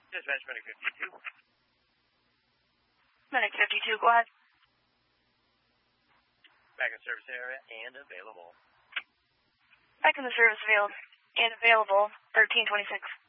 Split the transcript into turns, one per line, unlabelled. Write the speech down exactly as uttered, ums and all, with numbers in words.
Dispatch Medic fifty-two.
Medic fifty-two, go ahead.
Back in service area and available.
Back in the service field and available, thirteen twenty-six.